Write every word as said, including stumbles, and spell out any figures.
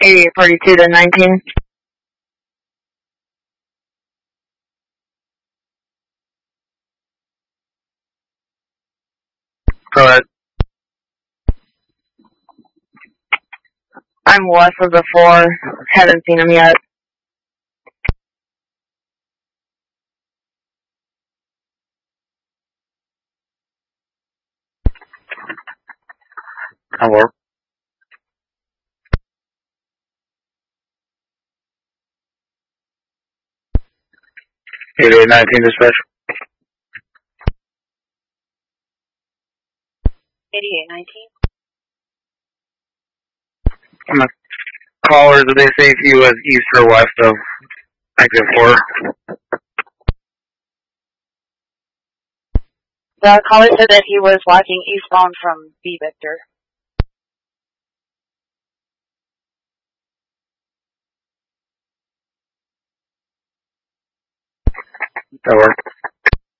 eighty-eight forty-two to nineteen. Go ahead. I'm west of the four. Haven't seen him yet. Hello. eighty-eight nineteen dispatch. eighty-eight nineteen. I'm a caller. Did they say if he was east or west of exit four? The caller said that he was walking eastbound from B Victor. That works.